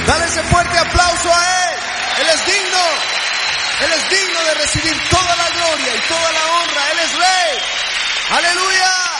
Dale ese fuerte aplauso a Él. Él es digno. Él es digno de recibir toda la gloria y toda la honra. Él es Rey. Aleluya.